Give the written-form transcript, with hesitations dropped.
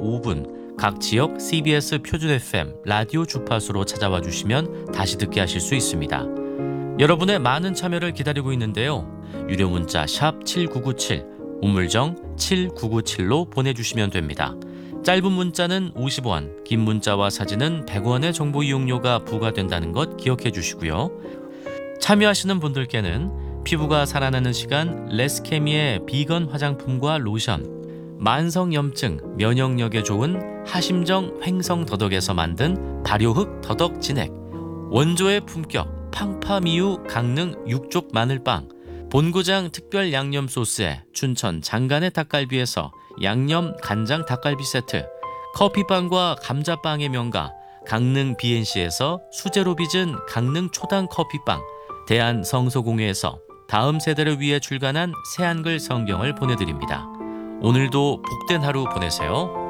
5분 각 지역 CBS 표준 FM 라디오 주파수로 찾아와 주시면 다시 듣게 하실 수 있습니다. 여러분의 많은 참여를 기다리고 있는데요. 유료 문자 샵 7997, 우물정 7997로 보내주시면 됩니다. 짧은 문자는 50원, 긴 문자와 사진은 100원의 정보 이용료가 부과된다는 것 기억해 주시고요. 참여하시는 분들께는 피부가 살아나는 시간 레스케미의 비건 화장품과 로션, 만성염증, 면역력에 좋은 하심정 횡성더덕에서 만든 발효흙 더덕 진액, 원조의 품격 팡파미유 강릉 육족 마늘빵, 본고장 특별 양념 소스에 춘천 장간의 닭갈비에서 양념 간장 닭갈비 세트, 커피빵과 감자빵의 명가 강릉 BNC에서 수제로 빚은 강릉 초당 커피빵, 대한성서공회에서 다음 세대를 위해 출간한 새한글 성경을 보내드립니다. 오늘도 복된 하루 보내세요.